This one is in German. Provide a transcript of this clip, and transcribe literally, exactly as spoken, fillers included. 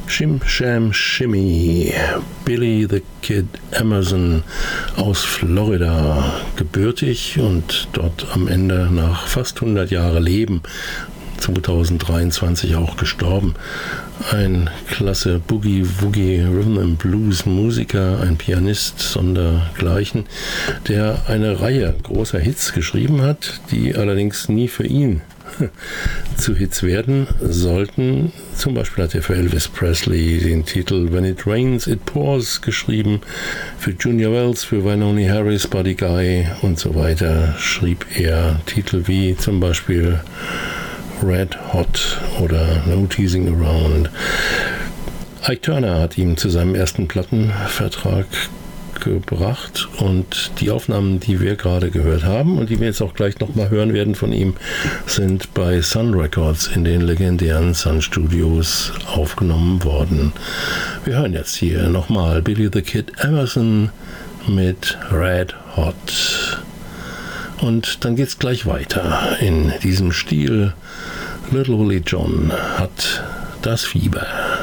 Shim Sham Shimmy, Billy the Kid Emerson aus Florida, gebürtig und dort am Ende nach fast hundert Jahren Leben, zweitausenddreiundzwanzig auch gestorben. Ein klasse Boogie-Woogie Rhythm and Blues Musiker, ein Pianist sondergleichen, der eine Reihe großer Hits geschrieben hat, die allerdings nie für ihn zu Hits werden sollten. Zum Beispiel hat er für Elvis Presley den Titel When It Rains, It Pours geschrieben, für Junior Wells, für Wynonie Harris, Buddy Guy und so weiter schrieb er Titel wie zum Beispiel Red Hot oder No Teasing Around. Ike Turner hat ihm zu seinem ersten Plattenvertrag gebracht und die Aufnahmen, die wir gerade gehört haben und die wir jetzt auch gleich nochmal hören werden von ihm, sind bei Sun Records in den legendären Sun Studios aufgenommen worden. Wir hören jetzt hier nochmal Billy the Kid Emerson mit Red Hot. Und dann geht's gleich weiter in diesem Stil. Little Willie John hat das Fieber.